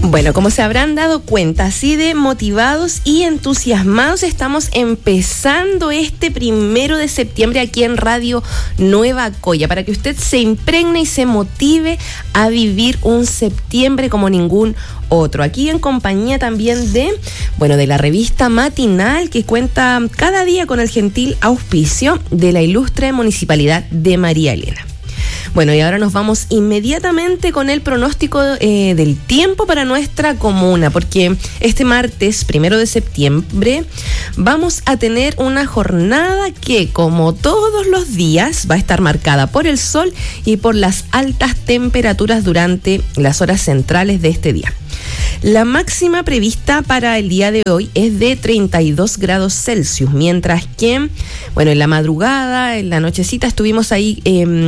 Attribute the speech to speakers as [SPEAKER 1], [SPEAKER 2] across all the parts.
[SPEAKER 1] Bueno, como se habrán dado cuenta, así de motivados y entusiasmados estamos empezando este 1 de septiembre aquí en Radio Nueva Coya, para que usted se impregne y se motive a vivir un septiembre como ningún otro. Aquí en compañía también de la revista Matinal, que cuenta cada día con el gentil auspicio de la ilustre Municipalidad de María Elena. Bueno, y ahora nos vamos inmediatamente con el pronóstico del tiempo para nuestra comuna, porque este martes 1 de septiembre vamos a tener una jornada que, como todos los días, va a estar marcada por el sol y por las altas temperaturas durante las horas centrales de este día. La máxima prevista para el día de hoy es de 32 grados Celsius, mientras que, en la madrugada, en la nochecita, estuvimos ahí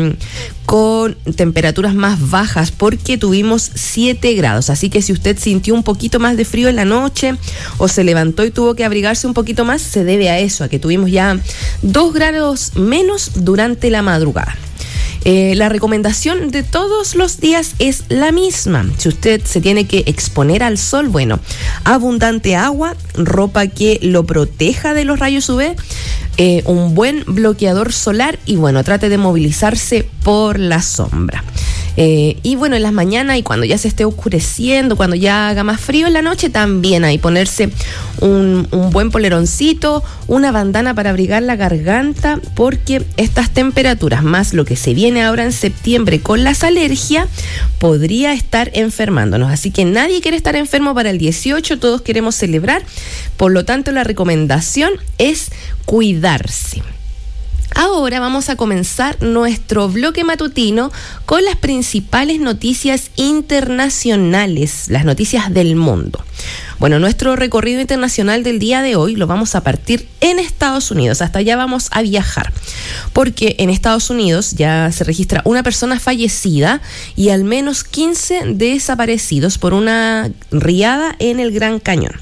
[SPEAKER 1] con temperaturas más bajas porque tuvimos 7 grados. Así que si usted sintió un poquito más de frío en la noche o se levantó y tuvo que abrigarse un poquito más, se debe a eso, a que tuvimos ya 2 grados menos durante la madrugada. La recomendación de todos los días es la misma. Si usted se tiene que exponer al sol, abundante agua, ropa que lo proteja de los rayos UV, un buen bloqueador solar y trate de movilizarse por la sombra. En las mañanas y cuando ya se esté oscureciendo, cuando ya haga más frío en la noche, también ahí ponerse un buen poleroncito, una bandana para abrigar la garganta, porque estas temperaturas, más lo que se viene ahora en septiembre con las alergias, podría estar enfermándonos. Así que nadie quiere estar enfermo para el 18, todos queremos celebrar, por lo tanto la recomendación es cuidarse. Ahora vamos a comenzar nuestro bloque matutino con las principales noticias internacionales, las noticias del mundo. Nuestro recorrido internacional del día de hoy lo vamos a partir en Estados Unidos. Hasta allá vamos a viajar, porque en Estados Unidos ya se registra una persona fallecida y al menos 15 desaparecidos por una riada en el Gran Cañón.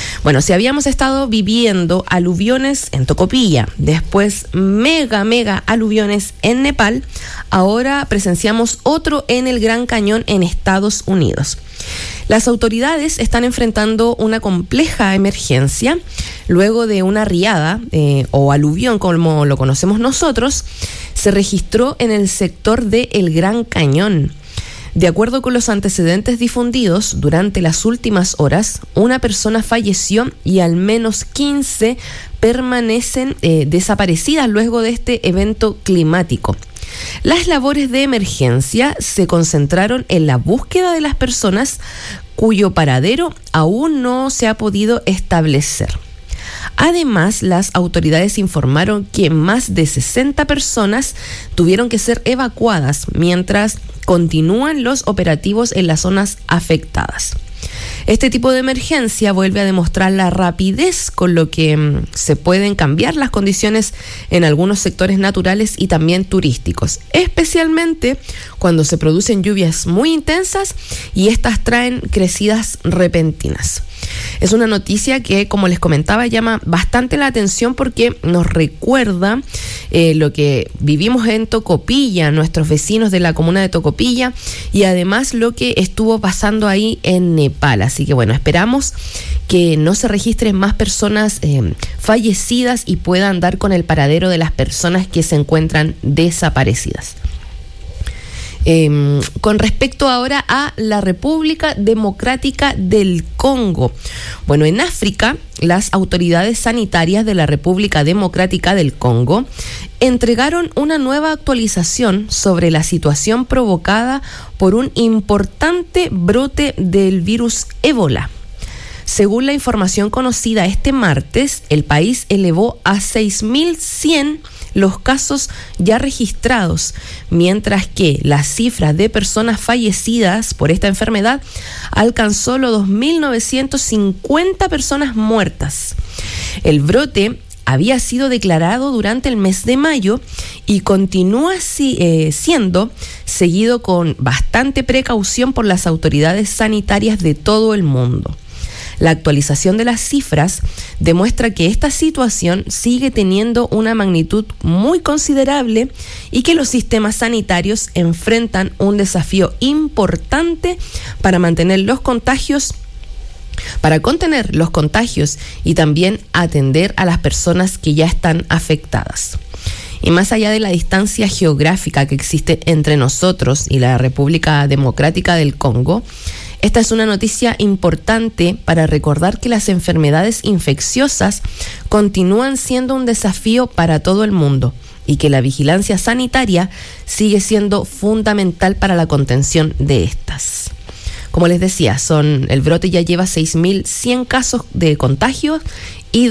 [SPEAKER 1] Si habíamos estado viviendo aluviones en Tocopilla, después mega aluviones en Nepal, ahora presenciamos otro en el Gran Cañón en Estados Unidos. Las autoridades están enfrentando una compleja emergencia luego de una riada o aluvión, como lo conocemos nosotros, se registró en el sector de El Gran Cañón. De acuerdo con los antecedentes difundidos, durante las últimas horas, una persona falleció y al menos 15 permanecen desaparecidas luego de este evento climático. Las labores de emergencia se concentraron en la búsqueda de las personas cuyo paradero aún no se ha podido establecer. Además, las autoridades informaron que más de 60 personas tuvieron que ser evacuadas mientras continúan los operativos en las zonas afectadas. Este tipo de emergencia vuelve a demostrar la rapidez con lo que se pueden cambiar las condiciones en algunos sectores naturales y también turísticos, especialmente cuando se producen lluvias muy intensas y estas traen crecidas repentinas. Es una noticia que, como les comentaba, llama bastante la atención porque nos recuerda lo que vivimos en Tocopilla, nuestros vecinos de la comuna de Tocopilla, y además lo que estuvo pasando ahí en Nepal. Así que esperamos que no se registren más personas fallecidas y puedan dar con el paradero de las personas que se encuentran desaparecidas. Con respecto ahora a la República Democrática del Congo. En África, las autoridades sanitarias de la República Democrática del Congo entregaron una nueva actualización sobre la situación provocada por un importante brote del virus ébola. Según la información conocida este martes, el país elevó a 6.100 los casos ya registrados, mientras que la cifra de personas fallecidas por esta enfermedad alcanzó los 2.950 personas muertas. El brote había sido declarado durante el mes de mayo y continúa siendo seguido con bastante precaución por las autoridades sanitarias de todo el mundo. La actualización de las cifras demuestra que esta situación sigue teniendo una magnitud muy considerable y que los sistemas sanitarios enfrentan un desafío importante para contener los contagios y también atender a las personas que ya están afectadas. Y más allá de la distancia geográfica que existe entre nosotros y la República Democrática del Congo, esta es una noticia importante para recordar que las enfermedades infecciosas continúan siendo un desafío para todo el mundo y que la vigilancia sanitaria sigue siendo fundamental para la contención de estas. Como les decía, el brote ya lleva 6.100 casos de contagio y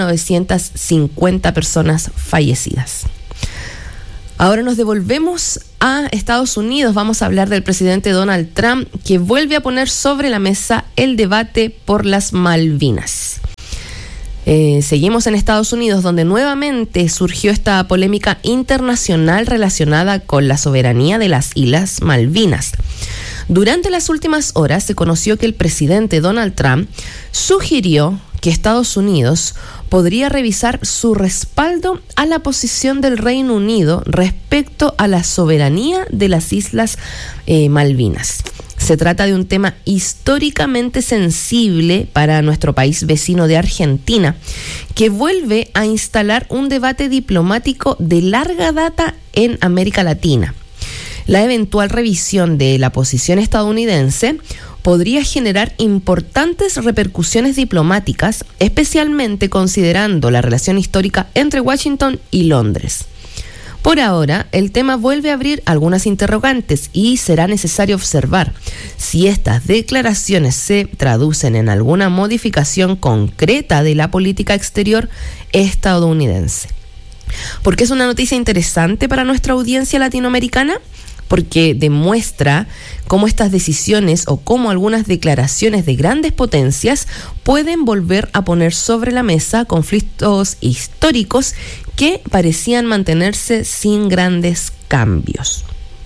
[SPEAKER 1] 2.950 personas fallecidas. Ahora nos devolvemos a Estados Unidos. Vamos a hablar del presidente Donald Trump, que vuelve a poner sobre la mesa el debate por las Malvinas. Seguimos en Estados Unidos, donde nuevamente surgió esta polémica internacional relacionada con la soberanía de las Islas Malvinas. Durante las últimas horas se conoció que el presidente Donald Trump sugirió que Estados Unidos podría revisar su respaldo a la posición del Reino Unido respecto a la soberanía de las Islas Malvinas. Se trata de un tema históricamente sensible para nuestro país vecino de Argentina, que vuelve a instalar un debate diplomático de larga data en América Latina. La eventual revisión de la posición estadounidense podría generar importantes repercusiones diplomáticas, especialmente considerando la relación histórica entre Washington y Londres. Por ahora, el tema vuelve a abrir algunas interrogantes y será necesario observar si estas declaraciones se traducen en alguna modificación concreta de la política exterior estadounidense. ¿Por qué es una noticia interesante para nuestra audiencia latinoamericana? Porque demuestra cómo estas decisiones o cómo algunas declaraciones de grandes potencias pueden volver a poner sobre la mesa conflictos históricos que parecían mantenerse sin grandes cambios.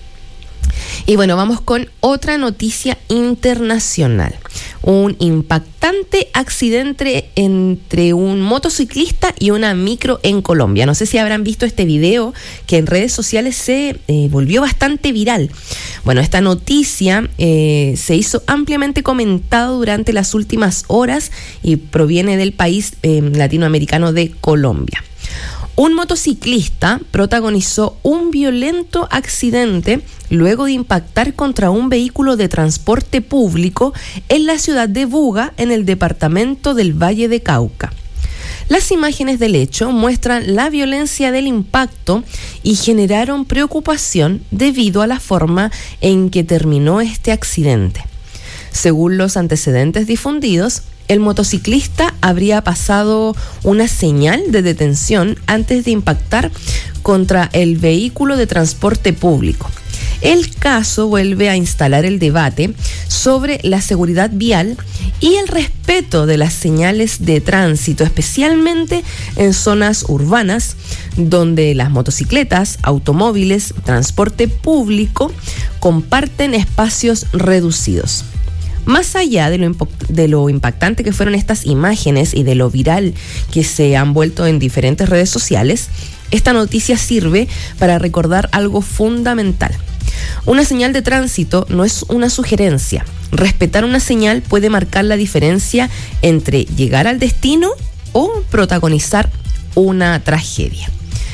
[SPEAKER 1] Y bueno, vamos con otra noticia internacional. Un impactante accidente entre un motociclista y una micro en Colombia. No sé si habrán visto este video que en redes sociales se volvió bastante viral. Bueno, esta noticia se hizo ampliamente comentado durante las últimas horas y proviene del país latinoamericano de Colombia. Un motociclista protagonizó un violento accidente luego de impactar contra un vehículo de transporte público en la ciudad de Buga, en el departamento del Valle de Cauca. Las imágenes del hecho muestran la violencia del impacto y generaron preocupación debido a la forma en que terminó este accidente. Según los antecedentes difundidos, el motociclista habría pasado una señal de detención antes de impactar contra el vehículo de transporte público. El caso vuelve a instalar el debate sobre la seguridad vial y el respeto de las señales de tránsito, especialmente en zonas urbanas, donde las motocicletas, automóviles, transporte público comparten espacios reducidos. Más allá de lo impactante que fueron estas imágenes y de lo viral que se han vuelto en diferentes redes sociales, esta noticia sirve para recordar algo fundamental. Una señal de tránsito no es una sugerencia. Respetar una señal puede marcar la diferencia entre llegar al destino o protagonizar una tragedia.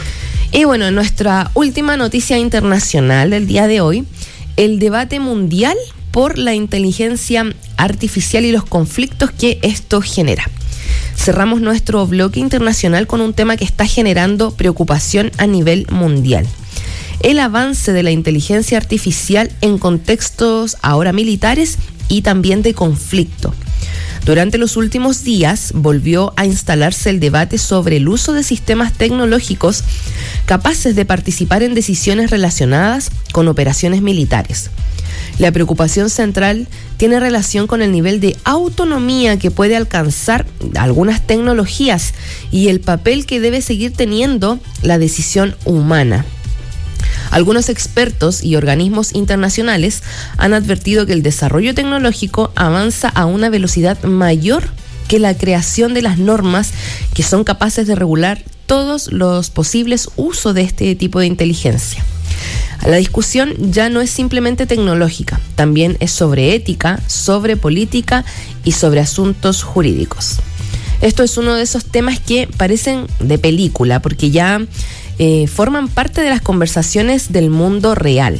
[SPEAKER 1] Y bueno, en nuestra última noticia internacional del día de hoy, el debate mundial por la inteligencia artificial y los conflictos que esto genera. Cerramos nuestro bloque internacional con un tema que está generando preocupación a nivel mundial: el avance de la inteligencia artificial en contextos ahora militares y también de conflicto. Durante los últimos días volvió a instalarse el debate sobre el uso de sistemas tecnológicos capaces de participar en decisiones relacionadas con operaciones militares. La preocupación central tiene relación con el nivel de autonomía que puede alcanzar algunas tecnologías y el papel que debe seguir teniendo la decisión humana. Algunos expertos y organismos internacionales han advertido que el desarrollo tecnológico avanza a una velocidad mayor que la creación de las normas que son capaces de regular todos los posibles usos de este tipo de inteligencia. La discusión ya no es simplemente tecnológica, también es sobre ética, sobre política y sobre asuntos jurídicos. Esto es uno de esos temas que parecen de película, porque ya forman parte de las conversaciones del mundo real.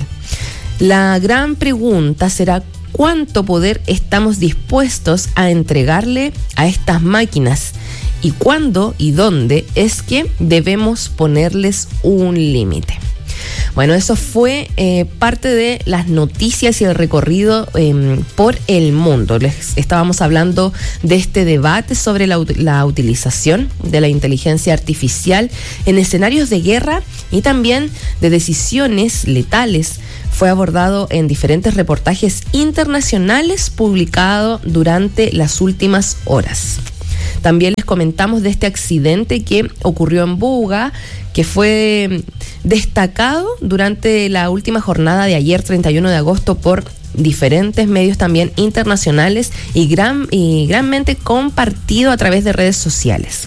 [SPEAKER 1] La gran pregunta será: ¿cuánto poder estamos dispuestos a entregarle a estas máquinas? ¿Y cuándo y dónde es que debemos ponerles un límite? Bueno, eso fue parte de las noticias y el recorrido por el mundo. Les estábamos hablando de este debate sobre la utilización de la inteligencia artificial en escenarios de guerra y también de decisiones letales. Fue abordado en diferentes reportajes internacionales publicados durante las últimas horas. También les comentamos de este accidente que ocurrió en Buga, que fue destacado durante la última jornada de ayer, 31 de agosto, por diferentes medios también internacionales y granmente compartido a través de redes sociales.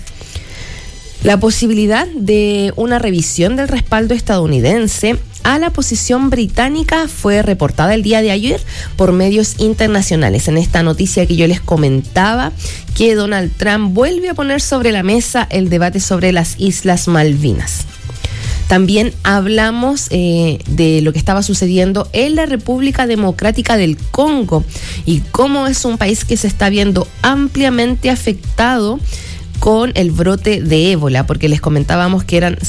[SPEAKER 1] La posibilidad de una revisión del respaldo estadounidense a la posición británica fue reportada el día de ayer por medios internacionales. En esta noticia que yo les comentaba, que Donald Trump vuelve a poner sobre la mesa el debate sobre las Islas Malvinas. También hablamos de lo que estaba sucediendo en la República Democrática del Congo y cómo es un país que se está viendo ampliamente afectado con el brote de ébola, porque les comentábamos que eran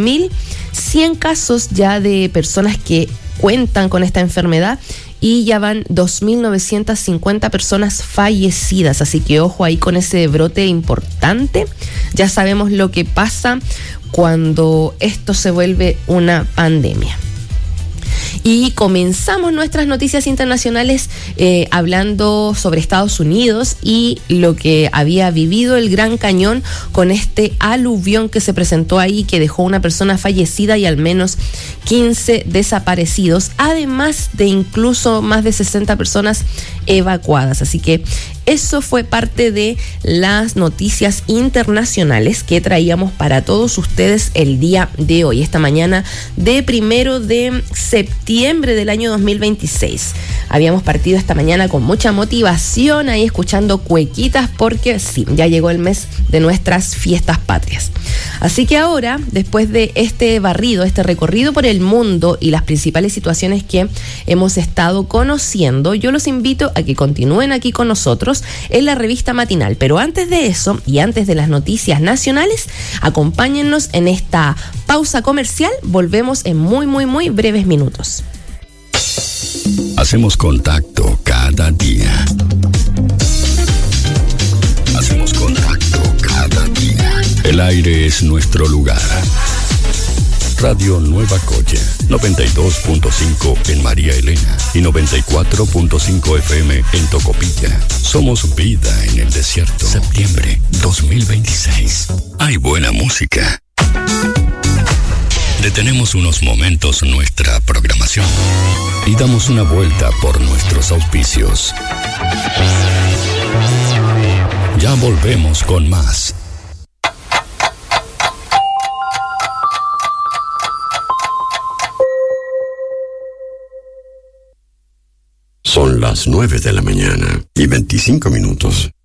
[SPEAKER 1] 6.100 casos ya de personas que cuentan con esta enfermedad y ya van 2.950 personas fallecidas, así que ojo ahí con ese brote importante. Ya sabemos lo que pasa cuando esto se vuelve una pandemia. Y comenzamos nuestras noticias internacionales hablando sobre Estados Unidos y lo que había vivido el Gran Cañón con este aluvión que se presentó ahí, que dejó una persona fallecida y al menos 15 desaparecidos, además de incluso más de 60 personas evacuadas. Así que eso fue parte de las noticias internacionales que traíamos para todos ustedes el día de hoy, esta mañana de 1 de septiembre del año 2026. Habíamos partido esta mañana con mucha motivación, ahí escuchando cuequitas, porque sí, ya llegó el mes de nuestras fiestas patrias. Así que ahora, después de este barrido, este recorrido por el mundo y las principales situaciones que hemos estado conociendo, yo los invito a que continúen aquí con nosotros en la revista matinal. Pero antes de eso y antes de las noticias nacionales, acompáñennos en esta pausa comercial. Volvemos en muy breves minutos.
[SPEAKER 2] Hacemos contacto cada día. Hacemos contacto cada día. El aire es nuestro lugar. Radio Nueva Coya, 92.5 en María Elena y 94.5 FM en Tocopilla. Somos vida en el desierto. Septiembre 2026. Hay buena música. Detenemos unos momentos nuestra programación y damos una vuelta por nuestros auspicios. Ya volvemos con más. Son las 9 de la mañana y 25 minutos.